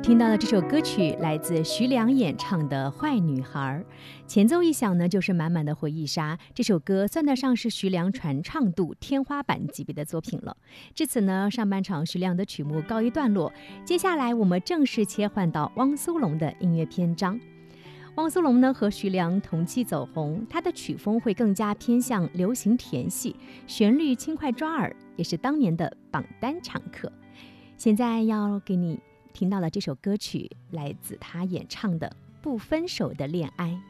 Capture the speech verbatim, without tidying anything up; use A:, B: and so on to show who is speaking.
A: 听到的这首歌曲来自徐良演唱的《坏女孩》，前奏一响呢，就是满满的回忆杀。这首歌算得上是徐良传唱度天花板级别的作品了。至此呢，上半场徐良的曲目告一段落，接下来我们正式切换到汪苏泷的音乐篇章。汪苏泷呢和徐良同期走红，他的曲风会更加偏向流行甜系，旋律轻快抓耳，也是当年的榜单常客。现在要给你听到了这首歌曲，来自他演唱的《不分手的恋爱》。